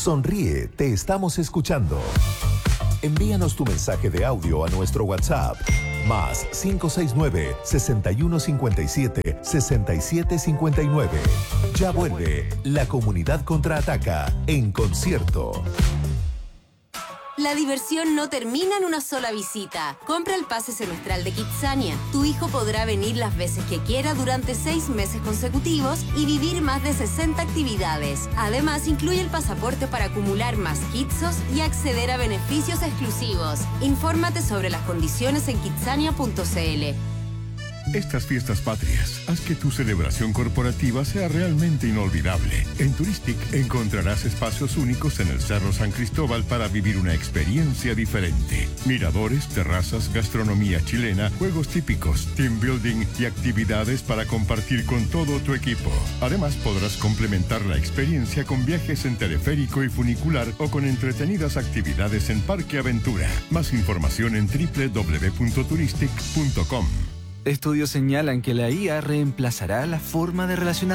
Sonríe, te estamos escuchando. Envíanos tu mensaje de audio a nuestro WhatsApp. Más 569-6157-6759. Ya vuelve La Comunidad Contraataca en concierto. La diversión no termina en una sola visita. Compra el pase semestral de Kidzania. Tu hijo podrá venir las veces que quiera durante 6 meses consecutivos y vivir más de 60 actividades. Además, incluye el pasaporte para acumular más kitsos y acceder a beneficios exclusivos. Infórmate sobre las condiciones en kidzania.cl. Estas fiestas patrias, haz que tu celebración corporativa sea realmente inolvidable. En Turistic encontrarás espacios únicos en el Cerro San Cristóbal para vivir una experiencia diferente. Miradores, terrazas, gastronomía chilena, juegos típicos, team building y actividades para compartir con todo tu equipo. Además, podrás complementar la experiencia con viajes en teleférico y funicular o con entretenidas actividades en Parque Aventura. Más información en www.turistic.com. Estudios señalan que la IA reemplazará la forma de relacionar